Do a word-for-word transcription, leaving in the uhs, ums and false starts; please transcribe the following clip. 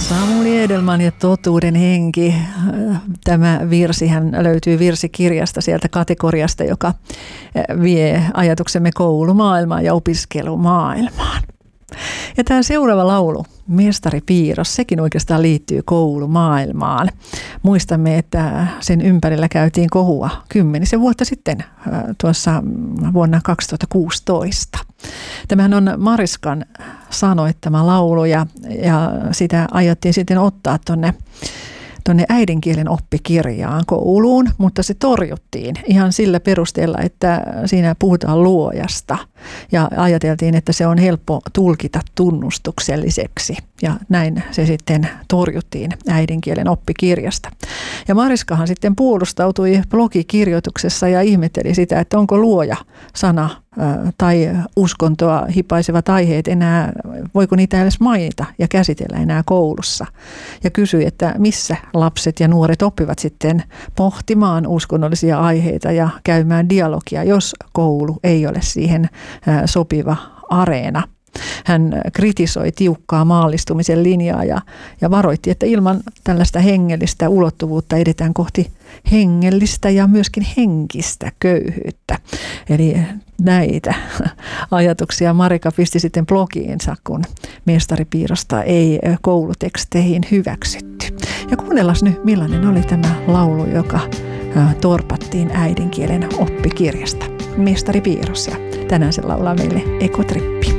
Samuli Edelman ja Totuuden henki. Tämä virsihän löytyy virsikirjasta sieltä kategoriasta, joka vie ajatuksemme koulumaailmaan ja opiskelumaailmaan. Ja tämä seuraava laulu, Mestari Piirros, sekin oikeastaan liittyy koulumaailmaan. Muistamme, että sen ympärillä käytiin kohua kymmenisen vuotta sitten, tuossa vuonna kaksituhattakuusitoista. Tämähän on Mariskan sanoittama laulu ja, ja sitä aiottiin sitten ottaa tuonne tuonne äidinkielen oppikirjaan kouluun, mutta se torjuttiin ihan sillä perusteella, että siinä puhutaan luojasta ja ajateltiin, että se on helppo tulkita tunnustukselliseksi ja näin se sitten torjuttiin äidinkielen oppikirjasta. Ja Mariskahan sitten puolustautui blogikirjoituksessa ja ihmetteli sitä, että onko luoja sana tai uskontoa hipaisevat aiheet enää, voiko niitä edes mainita ja käsitellä enää koulussa. Ja kysyi, että missä lapset ja nuoret oppivat sitten pohtimaan uskonnollisia aiheita ja käymään dialogia, jos koulu ei ole siihen sopiva areena. Hän kritisoi tiukkaa maallistumisen linjaa ja, ja varoitti, että ilman tällaista hengellistä ulottuvuutta edetään kohti hengellistä ja myöskin henkistä köyhyyttä. Eli näitä ajatuksia Marika pisti sitten blogiinsa, kun Mestari Piirrosta ei kouluteksteihin hyväksytty. Ja kuunnellaan nyt, millainen oli tämä laulu, joka torpattiin äidinkielen oppikirjasta. Mestari Piirros, ja tänään se laulaa meille Ekotrippi.